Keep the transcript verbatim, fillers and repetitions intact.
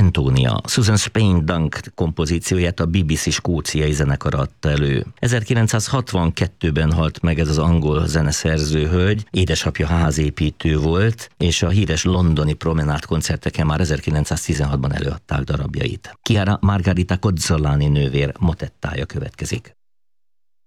Antonia, Susan Spain Dunk kompozícióját a bé bé cé skóciai zenekar adta elő. ezerkilencszázhatvankettőben halt meg ez az angol zeneszerző hölgy, édesapja házépítő volt, és a híres londoni promenád koncerteken már ezerkilencszáztizenhatban előadták darabjait. Chiara Margherita Cozzolani nővér motettája következik.